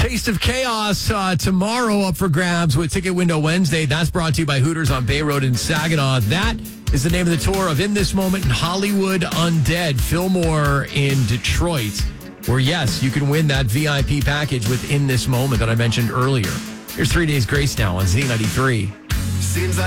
Taste of Chaos tomorrow up for grabs with Ticket Window Wednesday. That's brought to you by Hooters on Bay Road in Saginaw. That is the name of the tour of In This Moment in Hollywood Undead, Fillmore in Detroit, where, yes, you can win that VIP package with In This Moment that I mentioned earlier. Here's 3 Days Grace now on Z93. Seems